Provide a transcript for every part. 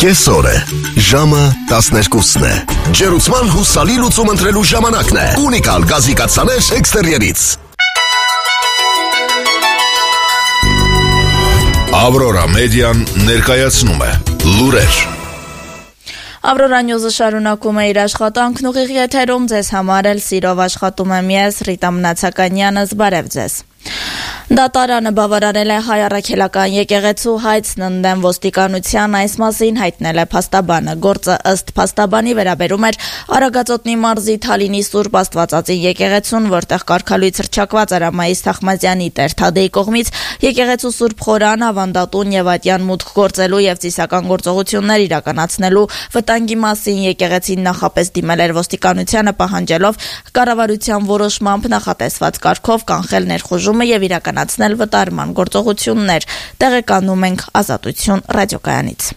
Կեսօր է, ժամը 12-ն է, ջերուցման հուսալի լուծում ընտրելու ժամանակն է, ունիկալ գազի կաթսաներ էքստերիերից։ Ավրորա մեդիան ներկայացնում է լուրեր։ Ավրորա նյուզը շարունակում է իր աշխատանքն ուղիղ եթերում, ձեզ համար էլ սիրով աշխատում եմ ես, Ռիտա Մնացականյանը, զբարև ձեզ։ Դատարանը բավարարել է հայ առաքելական եկեղեցու հայցն ընդդեմ ոստիկանության, այս մասին հայտնել է փաստաբանը։ Գործը ըստ փաստաբանի վերաբերում էր Արագածոտնի մարզի Թալինի Սուրբ Աստվածածին եկեղեցուն, որտեղ կարգալույց հռչակված էր Ամայիս Թախմազյանի Տեր Թադեի կողմից եկեղեցու Սուրբ Խորան, ավանդատուն եւ ատյան մուտք գործելու եւ ծիսական գործողություններ իրականացնելու վտանգի մասին եկեղեցին նախապես դիմել էր ոստիկանությանը, պահանջելով կառավարության որոշմամբ նախատեսված կարգով կանխել ներխուժումը եւ իրականացնել վտարման գործողություններ, տեղեկանում ենք Ազատություն ռադիոկայանից։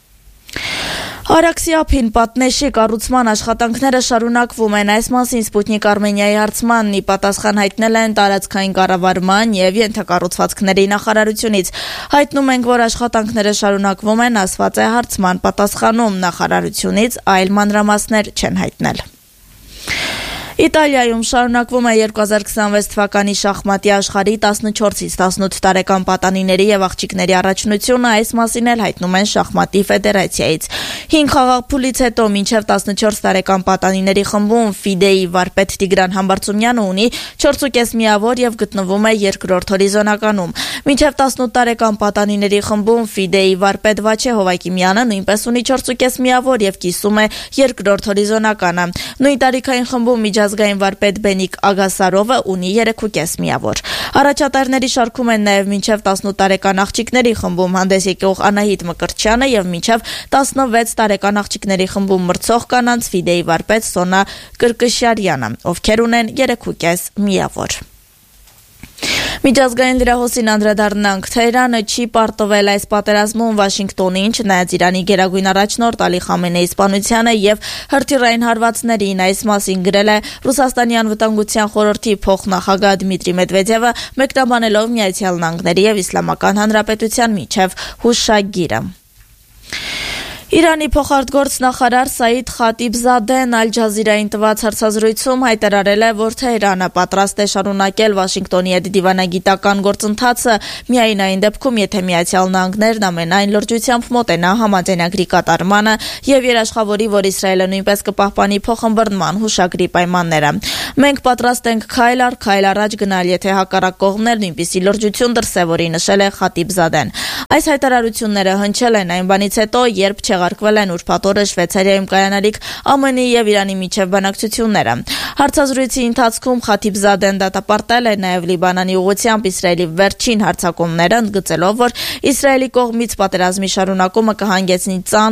Արաքսի ափին պատնեշի կառուցման աշխատանքները շարունակվում են, այս մասին Սպուտնիկ Արմենիայի հարցմանն ի պատասխան հայտնել են տարածքային կառավարման եւ ենթակառուցվածքների նախարարությունից։ Հայտնում ենք, որ աշխատանքները շարունակվում են, ասված է հարցման պատասխանում, նախարարությունից այլ մանրամասներ չեն հայտնել։ Իտալիայում շարունակվում է 2026 թվականի շախմատի աշխարհի 14-ից 18 տարեկան պատանիների եւ աղջիկների առաջնությունը, այս մասին էլ հայտնում են շախմատի ֆեդերացիայից։ 5 խաղաղփուլից հետո մինչև 14 տարեկան պատանիների խմբում Ֆիդեի վարպետ Տիգրան Համբարձումյանը ունի 4.5 միավոր եւ գտնվում է երկրորդ հորիզոնականում։ Մինչև 18 տարեկան պատանիների խմբում Ֆիդեի վարպետ Վաչե Հովակիմյանը նույնպես ունի 4.5 միավոր եւ կիսում է երկրորդ հորիզոնականը։ Նույն տարիքային խմբում միջազգային վարպետ Բենիկ Ագասարովը ունի 3.5 միավոր։ Առաջատարների շարքում են նաև մինչև 18 տարեկան աղջիկների խմբում հանդես եկող Անահիտ Մկրտչյանը եւ մինչև 16 տարեկան աղջիկների խմբում մրցող կանանց Ֆիդեի վարպետ Սոնա Կրկշարյանը, ովքեր ունեն 3.5 միավոր։ Միջազգային լրահոսին անդրադառնանք, Թեհրանը չի պարտվել այս պատերազմում Վաշինգտոնին, չնայած Իրանի գերագույն առաջնորդ Ալի Խամենեի սպանությանը եւ հրթիռային հարվածներին, այս մասին գրել է Ռուսաստանի անվտանգության խորհրդի փոխնախագահ Դմիտրի Մեդվեդևը, մեկնաբանելով Միացյալ Նահանգների եւ Իսլամական Հանրապետության միջև հուշագիրը։ Իրանի փոխարտգործնախարար Սաիդ Խատիբզադեն Ալ Ջազիրային տված հարցազրույցում հայտարարել է, որ Թեհրանը պատրաստ է շարունակել Վաշինգտոնի հետ դիվանագիտական գործընթացը միայն այն դեպքում, եթե Միացյալ Նահանգներն ամենայն լրջությամբ մոտենա համաձայնագրի կատարմանը եւ երաշխավորի, որ Իսրայելը նույնպես կպահպանի փոխըմբռնման հուշագրի պայմանները։ Մենք պատրաստ ենք քայլ առ քայլ առաջ գնալ, եթե հակառակ կողմներն նույնպիսի լրջություն դրսևորի, նշել է Խատիբզադեն։ Այս հայտարարությունները հնչել են այն բանից հետո, երբ չեղարկվել են ուրբաթ օրը Շվեյցարիայում կայանալիք ԱՄՆ-ի եւ Իրանի միջև բանակցությունները։ Հարցազրույցի ընթացքում Խատիբզադեն դատապարտել է նաեւ Լիբանանի ուղղությամբ Իսրայելի վերջին հարձակումները, ընդգծելով, որ Իսրայելի կողմից պատերազմի շարունակումը կհանգեցնի